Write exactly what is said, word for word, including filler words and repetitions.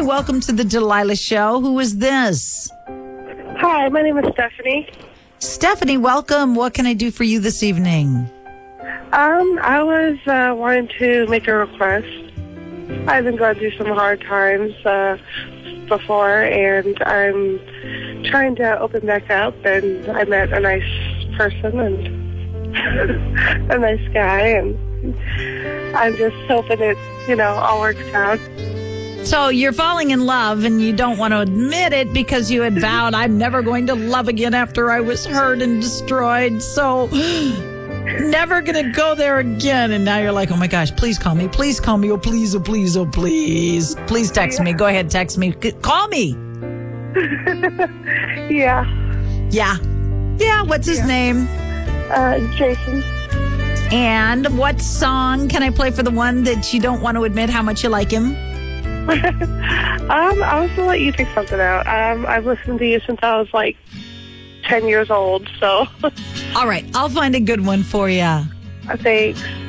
Welcome to the Delilah Show. Who is this? Hi, my name is Stephanie. Stephanie, welcome. What can I do for you this evening? Um, I was uh, wanting to make a request. I've been going through some hard times uh, before, and I'm trying to open back up, and I met a nice person and a nice guy, and I'm just hoping it, you know, all works out. So you're falling in love, and you don't want to admit it because you had vowed, I'm never going to love again after I was hurt and destroyed. So never going to go there again. And now you're like, oh my gosh, please call me. Please call me. Oh, please, oh, please, oh, please. Please text me. Go ahead, text me. C- call me. Yeah. Yeah. Yeah. What's his Yeah. name? Uh, Jason. And what song can I play for the one that you don't want to admit how much you like him? um, I was going to let you pick something out. Um, I've listened to you since I was like ten years old, so. All right. I'll find a good one for you. Thanks.